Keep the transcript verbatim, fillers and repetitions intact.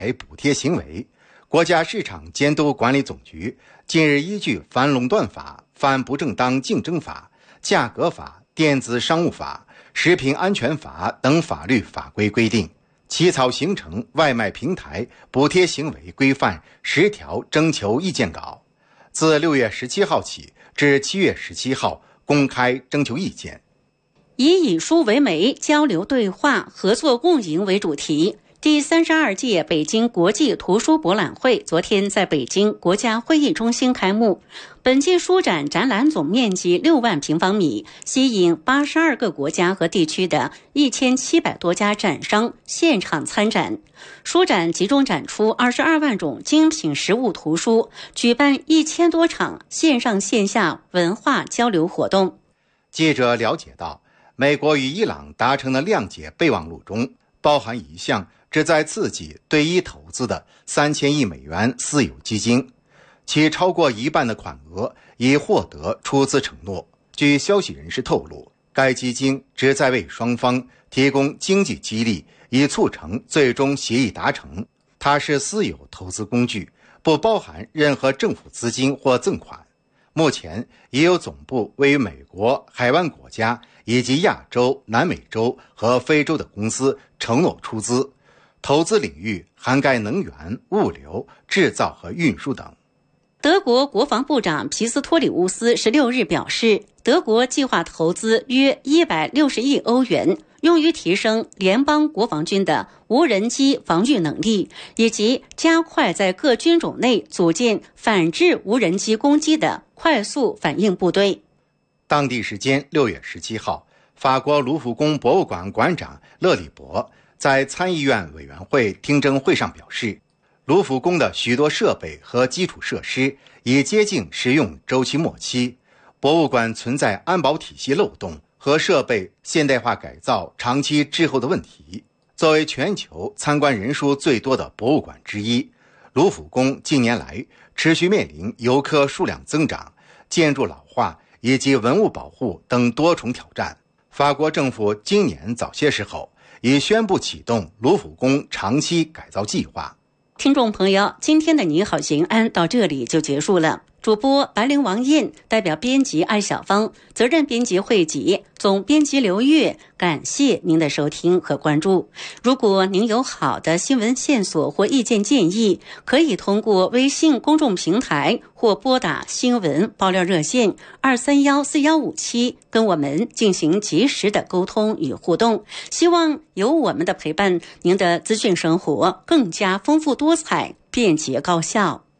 补贴行为。国家市场监督管理总局近日依据反垄断法、反不正当竞争法、价格法、电子商务法、食品安全法等法律法规规定，起草形成外卖平台补贴行为规范十条征求意见稿，自六月十七号起至七月十七号公开征求意见。 以以书为媒，交流对话、合作共赢为主题，第三十二届北京国际图书博览会昨天在北京国家会议中心开幕。本届书展展览总面积六万平方米，吸引八十二个国家和地区的一千七百多家展商现场参展。书展集中展出二十二万种精品实物图书，举办一千多场线上线下文化交流活动。 记者了解到，美国与伊朗达成的谅解备忘录中包含一项旨在刺激对伊投资的三千亿美元私有基金，其超过一半的款额已获得出资承诺。据消息人士透露，该基金旨在为双方提供经济激励，以促成最终协议达成。它是私有投资工具，不包含任何政府资金或赠款。目前也有总部位于美国、海湾国家以及亚洲、南美洲和非洲的公司承诺出资，投资领域涵盖能源、物流、制造和运输等。 德国国防部长皮斯托里乌斯十六日表示，德国计划投资约一百六十亿欧元，用于提升联邦国防军的无人机防御能力，以及加快在各军种内组建反制无人机攻击的快速反应部队。 当地时间六月十七号，法国卢浮宫博物馆馆长勒里伯在参议院委员会听证会上表示，卢浮宫的许多设备和基础设施已接近使用周期末期，博物馆存在安保体系漏洞和设备现代化改造长期滞后的问题。作为全球参观人数最多的博物馆之一，卢浮宫近年来持续面临游客数量增长、建筑老化以及文物保护等多重挑战。法国政府今年早些时候已宣布启动卢浮宫长期改造计划。 听众朋友，今天的你好邢安到这里就结束了。主播白灵王燕代表编辑艾小芳，责任编辑惠吉，总编辑刘月，感谢您的收听和关注。如果您有好的新闻线索或意见建议，可以通过微信公众平台或拨打新闻爆料热线二三幺四幺五七跟我们进行及时的沟通与互动。希望有我们的陪伴，您的资讯生活更加丰富多彩、便捷高效。